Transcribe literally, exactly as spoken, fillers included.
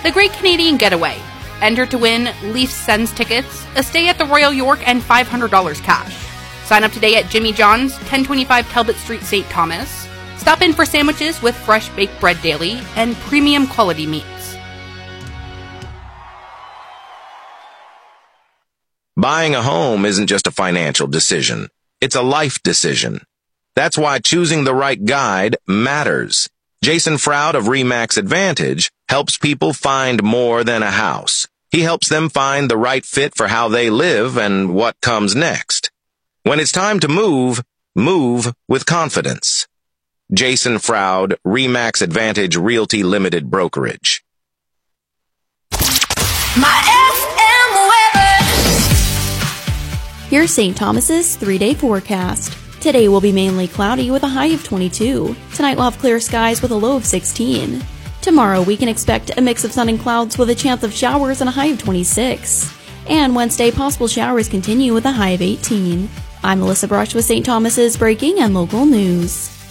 The Great Canadian Getaway. Enter to win Leafs Sens tickets, a stay at the Royal York, and five hundred dollars cash. Sign up today at Jimmy John's, ten twenty-five Talbot Street, Saint Thomas. Stop in for sandwiches with fresh baked bread daily and premium quality meats. Buying a home isn't just a financial decision. It's a life decision. That's why choosing the right guide matters. Jason Froud of RE/MAX Advantage helps people find more than a house. He helps them find the right fit for how they live and what comes next. When it's time to move, move with confidence. Jason Froud, RE/MAX Advantage Realty Limited Brokerage. My F M weather. Here's Saint Thomas's three-day forecast. Today will be mainly cloudy with a high of twenty-two. Tonight we'll have clear skies with a low of sixteen. Tomorrow we can expect a mix of sun and clouds with a chance of showers and a high of twenty-six. And Wednesday, possible showers continue with a high of eighteen. I'm Melissa Brush with Saint Thomas's breaking and local news.